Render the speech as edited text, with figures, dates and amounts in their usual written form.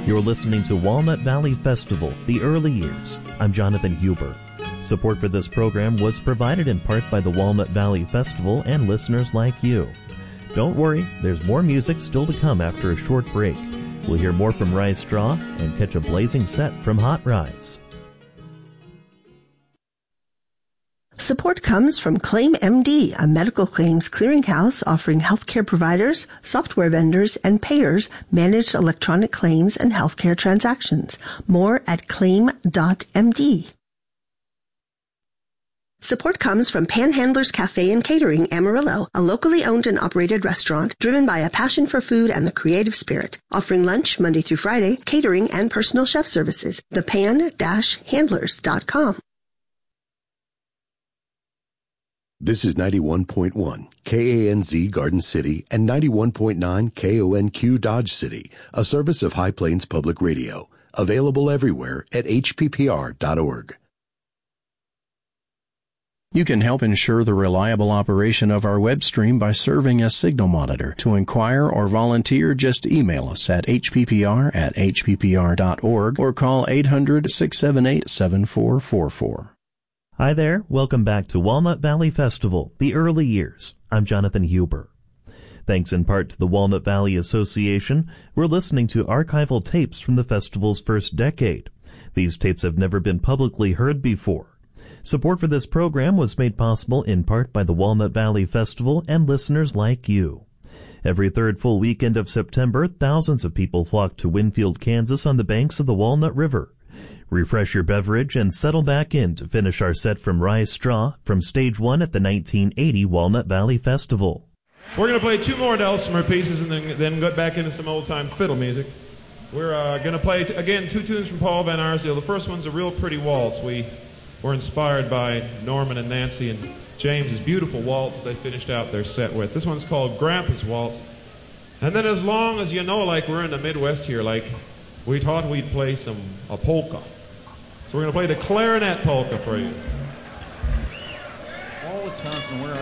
You're listening to Walnut Valley Festival, The Early Years. I'm Jonathan Huber. Support for this program was provided in part by the Walnut Valley Festival and listeners like you. Don't worry, there's more music still to come after a short break. We'll hear more from Rye Straw and catch a blazing set from Hot Rise. Support comes from ClaimMD, a medical claims clearinghouse offering healthcare providers, software vendors, and payers managed electronic claims and healthcare transactions. More at claim.md. Support comes from Panhandlers Cafe and Catering, Amarillo, a locally owned and operated restaurant driven by a passion for food and the creative spirit, offering lunch Monday through Friday, catering, and personal chef services. thepan-handlers.com. This is 91.1 KANZ Garden City and 91.9 KONQ Dodge City, a service of High Plains Public Radio, available everywhere at hppr.org. You can help ensure the reliable operation of our web stream by serving as signal monitor. To inquire or volunteer, just email us at hppr@hppr.org or call 800-678-7444. Hi there, welcome back to Walnut Valley Festival, The Early Years. I'm Jonathan Huber. Thanks in part to the Walnut Valley Association, we're listening to archival tapes from the festival's first decade. These tapes have never been publicly heard before. Support for this program was made possible in part by the Walnut Valley Festival and listeners like you. Every third full weekend of September, thousands of people flock to Winfield, Kansas on the banks of the Walnut River. Refresh your beverage and settle back in to finish our set from Rye Straw from Stage 1 at the 1980 Walnut Valley Festival. We're going to play two more Dulcimer pieces and then get back into some old-time fiddle music. We're going to play, again, two tunes from Paul Van Arsdale. The first one's a real pretty waltz. We were inspired by Norman and Nancy and James's beautiful waltz they finished out their set with. This one's called Grandpa's Waltz. And then as long as you know, like we're in the Midwest here, like we thought we'd play a polka. So we're going to play the clarinet polka for you. All Wisconsin, where